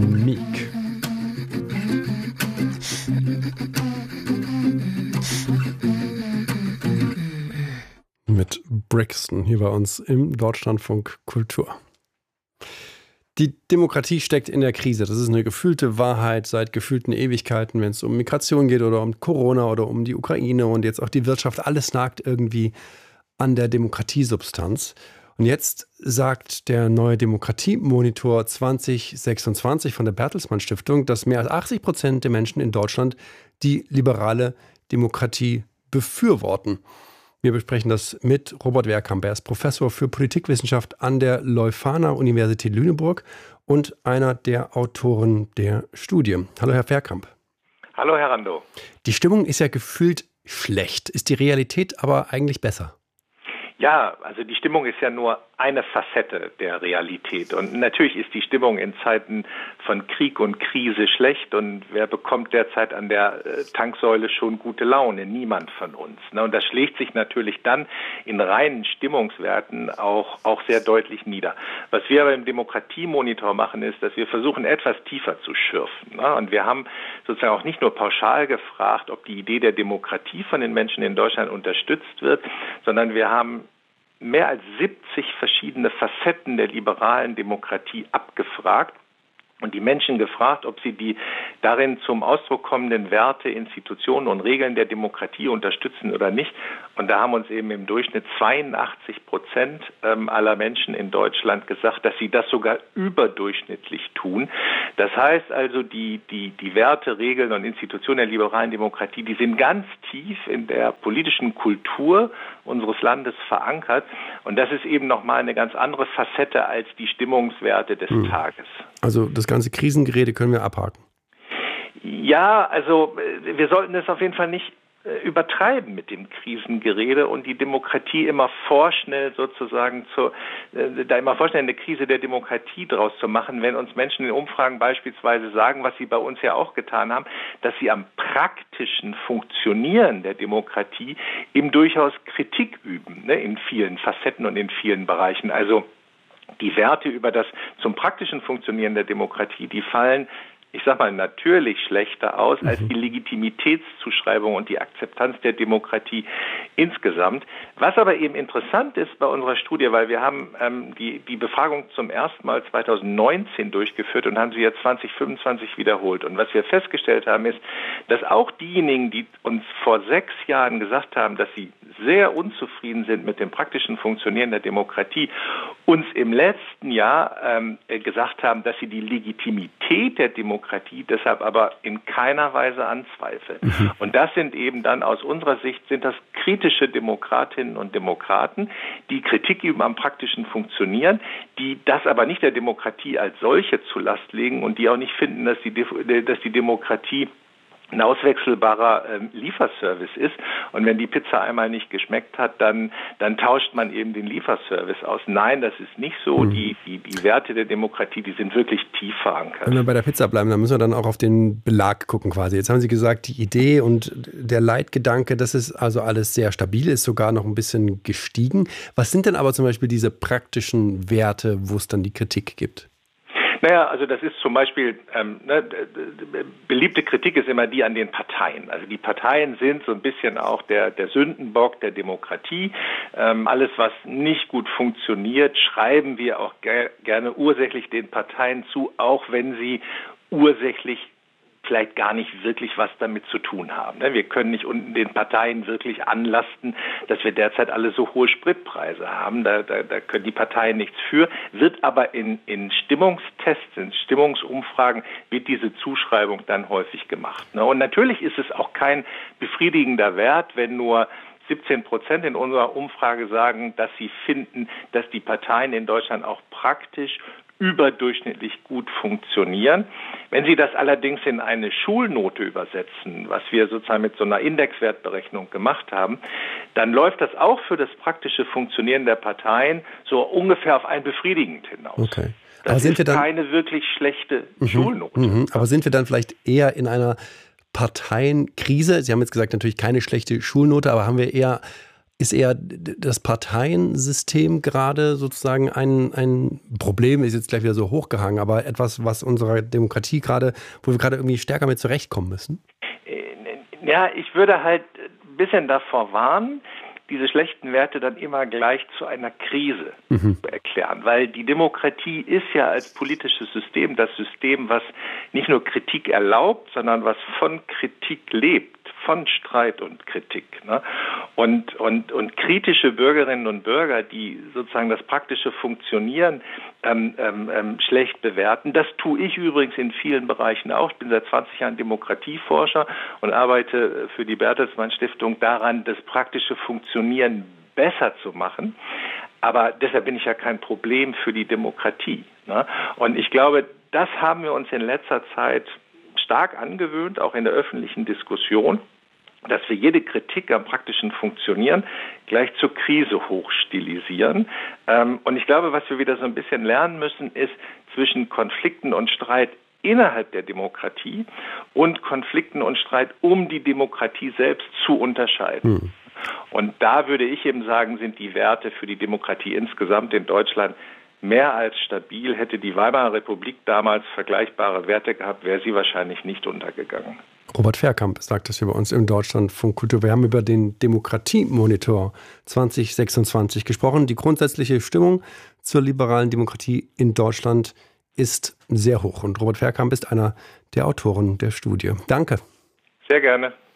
Meek. Mit Brixton hier bei uns im Deutschlandfunk Kultur. Die Demokratie steckt in der Krise. Das ist eine gefühlte Wahrheit seit gefühlten Ewigkeiten, wenn es um Migration geht oder um Corona oder um die Ukraine und jetzt auch die Wirtschaft. Alles nagt irgendwie an der Demokratiesubstanz. Und jetzt sagt der neue Demokratiemonitor 2026 von der Bertelsmann Stiftung, dass mehr als 80% der Menschen in Deutschland die liberale Demokratie befürworten. Wir besprechen das mit Robert Wehrkamp. Er ist Professor für Politikwissenschaft an der Leuphana-Universität Lüneburg und einer der Autoren der Studie. Hallo, Herr Wehrkamp. Hallo, Herr Rando. Die Stimmung ist ja gefühlt schlecht. Ist die Realität aber eigentlich besser? Ja, also die Stimmung ist ja nur eine Facette der Realität. Und natürlich ist die Stimmung in Zeiten von Krieg und Krise schlecht. Und wer bekommt derzeit an der Tanksäule schon gute Laune? Niemand von uns. Und das schlägt sich natürlich dann in reinen Stimmungswerten auch sehr deutlich nieder. Was wir aber im Demokratiemonitor machen, ist, dass wir versuchen, etwas tiefer zu schürfen. Und wir haben sozusagen auch nicht nur pauschal gefragt, ob die Idee der Demokratie von den Menschen in Deutschland unterstützt wird, sondern wir haben mehr als 70 verschiedene Facetten der liberalen Demokratie abgefragt und die Menschen gefragt, ob sie die darin zum Ausdruck kommenden Werte, Institutionen und Regeln der Demokratie unterstützen oder nicht. Und da haben uns eben im Durchschnitt 82% aller Menschen in Deutschland gesagt, dass sie das sogar überdurchschnittlich tun. Das heißt also, die Werte, Regeln und Institutionen der liberalen Demokratie, die sind ganz tief in der politischen Kultur unseres Landes verankert. Und das ist eben nochmal eine ganz andere Facette als die Stimmungswerte des Tages. Also das ganze Krisengerede können wir abhaken. Ja, also wir sollten es auf jeden Fall nicht übertreiben mit dem Krisengerede und die Demokratie immer vorschnell sozusagen immer vorschnell eine Krise der Demokratie draus zu machen, wenn uns Menschen in Umfragen beispielsweise sagen, was sie bei uns ja auch getan haben, dass sie am praktischen Funktionieren der Demokratie eben durchaus Kritik üben, in vielen Facetten und in vielen Bereichen. Also die Werte über das zum praktischen Funktionieren der Demokratie, die fallen, ich sag mal, natürlich schlechter aus als die Legitimitätszuschreibung und die Akzeptanz der Demokratie insgesamt. Was aber eben interessant ist bei unserer Studie, weil wir haben die Befragung zum ersten Mal 2019 durchgeführt und haben sie jetzt 2025 wiederholt. Und was wir festgestellt haben, ist, dass auch diejenigen, die uns vor 6 Jahren gesagt haben, dass sie sehr unzufrieden sind mit dem praktischen Funktionieren der Demokratie, uns im letzten Jahr gesagt haben, dass sie die Legitimität der Demokratie deshalb aber in keiner Weise anzweifeln. Und das sind eben dann aus unserer Sicht, sind das kritische Demokratinnen und Demokraten, die Kritik üben am praktischen Funktionieren, die das aber nicht der Demokratie als solche zur Last legen und die auch nicht finden, dass die Demokratie ein auswechselbarer Lieferservice ist. Und wenn die Pizza einmal nicht geschmeckt hat, dann tauscht man eben den Lieferservice aus. Nein, das ist nicht so. Die Werte der Demokratie, die sind wirklich tief verankert. Wenn wir bei der Pizza bleiben, dann müssen wir dann auch auf den Belag gucken quasi. Jetzt haben Sie gesagt, die Idee und der Leitgedanke, das ist also alles sehr stabil, ist sogar noch ein bisschen gestiegen. Was sind denn aber zum Beispiel diese praktischen Werte, wo es dann die Kritik gibt? Naja, also das ist zum Beispiel, beliebte Kritik ist immer die an den Parteien. Also die Parteien sind so ein bisschen auch der Sündenbock der Demokratie. Alles, was nicht gut funktioniert, schreiben wir auch gerne ursächlich den Parteien zu, auch wenn sie ursächlich vielleicht gar nicht wirklich was damit zu tun haben. Wir können nicht unten den Parteien wirklich anlasten, dass wir derzeit alle so hohe Spritpreise haben. Da können die Parteien nichts für. Wird aber in Stimmungstests, in Stimmungsumfragen, wird diese Zuschreibung dann häufig gemacht. Und natürlich ist es auch kein befriedigender Wert, wenn nur 17% in unserer Umfrage sagen, dass sie finden, dass die Parteien in Deutschland auch praktisch überdurchschnittlich gut funktionieren. Wenn Sie das allerdings in eine Schulnote übersetzen, was wir sozusagen mit so einer Indexwertberechnung gemacht haben, dann läuft das auch für das praktische Funktionieren der Parteien so ungefähr auf ein befriedigend hinaus. Okay. Das ist keine wirklich schlechte Schulnote. Aber sind wir dann vielleicht eher in einer Parteienkrise? Sie haben jetzt gesagt, natürlich keine schlechte Schulnote, aber haben wir eher Ist eher das Parteiensystem gerade sozusagen ein Problem, ist jetzt gleich wieder so hochgehangen, aber etwas, was unserer Demokratie gerade, wo wir gerade irgendwie stärker mit zurechtkommen müssen? Ja, ich würde halt ein bisschen davor warnen, diese schlechten Werte dann immer gleich zu einer Krise erklären. Weil die Demokratie ist ja als politisches System das System, was nicht nur Kritik erlaubt, sondern was von Kritik lebt, von Streit und Kritik. Ne? Und kritische Bürgerinnen und Bürger, die sozusagen das praktische Funktionieren schlecht bewerten, das tue ich übrigens in vielen Bereichen auch. Ich bin seit 20 Jahren Demokratieforscher und arbeite für die Bertelsmann Stiftung daran, das praktische Funktionieren besser zu machen. Aber deshalb bin ich ja kein Problem für die Demokratie. Ne? Und ich glaube, das haben wir uns in letzter Zeit stark angewöhnt, auch in der öffentlichen Diskussion, dass wir jede Kritik am praktischen Funktionieren gleich zur Krise hochstilisieren. Und ich glaube, was wir wieder so ein bisschen lernen müssen, ist zwischen Konflikten und Streit innerhalb der Demokratie und Konflikten und Streit um die Demokratie selbst zu unterscheiden. Und da würde ich eben sagen, sind die Werte für die Demokratie insgesamt in Deutschland mehr als stabil. Hätte die Weimarer Republik damals vergleichbare Werte gehabt, wäre sie wahrscheinlich nicht untergegangen. Robert Verkamp sagt das hier bei uns im Deutschlandfunk Kultur. Wir haben über den Demokratiemonitor 2026 gesprochen. Die grundsätzliche Stimmung zur liberalen Demokratie in Deutschland ist sehr hoch. Und Robert Verkamp ist einer der Autoren der Studie. Danke. Sehr gerne.